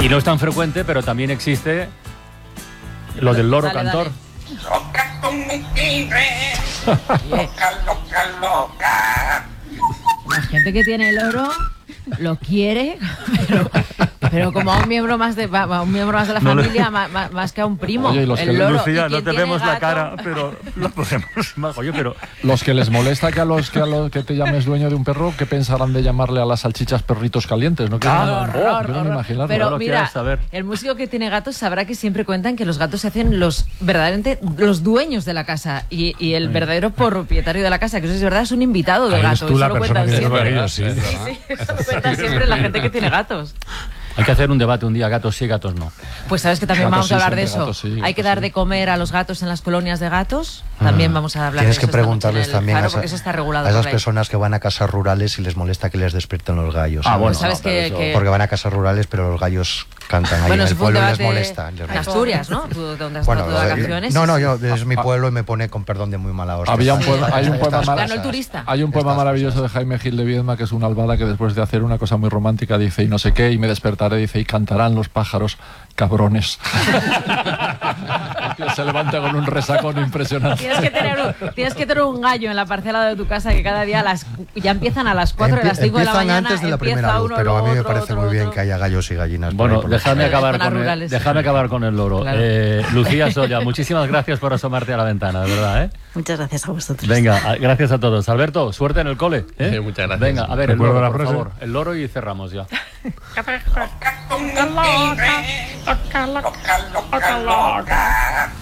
Y no es tan frecuente, pero también existe lo del loro cantor. Loca tú me quieres, loca, loca. La gente que tiene loro lo quiere, pero como a un miembro más de la familia, más que a un primo. Oye, y los el que loro, Lucía, y no quien te tiene vemos la gato, cara, pero lo podemos imaginar. Pero los que les molesta que te llames dueño de un perro, ¿qué pensarán de llamarle a las salchichas perritos calientes? No quiero ni imaginarlo. Pero lo mira, quieras saber. el músico que tiene gatos sabrá que siempre cuentan que los gatos se hacen verdaderamente los dueños de la casa y el verdadero propietario de la casa, que eso es verdad, es un invitado de gato. tú Eso la lo persona cuentan que siempre. tiene ellos, sí. Sí, eso lo cuentan siempre la gente que tiene gatos. hay que hacer un debate un día, gatos sí, gatos no. Pues sabes que también Gatos vamos a sí, hablar de siempre, eso. gatos sí, Hay que gatos dar sí. de comer a los gatos en las colonias de gatos. También vamos a hablar Tienes de que eso esta noche preguntarles en el también Faro, a, porque eso está regulado a esas por ley. personas que van a casas rurales y les molesta que les despierten los gallos. Ah, bueno, Sabes pero que- eso- que- Porque van a casas rurales, pero los gallos cantan ahí Bueno, en eso el fue un pueblo y les debate molesta. en Asturias, ¿no? ¿Tú dónde has Bueno, estado de vacaciones? no, yo desde mi pueblo y me pone con perdón de muy mala hostia. Había un poema, hay un poema Estas Ganó el cosas. turista. Hay un poema Estas maravilloso cosas. de Jaime Gil de Viedma, que es una albada que después de hacer una cosa muy romántica dice, y no sé qué, y me despertaré, dice, y cantarán los pájaros, cabrones. El tío se levanta con un resacón impresionante. Tienes que tener un gallo en la parcela de tu casa que cada día ya empiezan a las 4 y a las 5 de la Empiezan mañana. antes de la empieza primera luz, uno, pero a mí me otro, parece otro, muy bien otro. que haya gallos y gallinas. por ahí Bueno, por la déjame calle. acabar, Zonas rurales. déjame acabar con el loro. Claro. Lucía Solla, muchísimas gracias por asomarte a la ventana, de verdad, ¿eh? Muchas gracias a vosotros. Venga, gracias a todos. Alberto, suerte en el cole. ¿eh? Muchas gracias. Venga, a ver, el Recuerdo loro, la por frase. favor. El loro y cerramos ya. Loca tú me quieres, loca, loca, loca.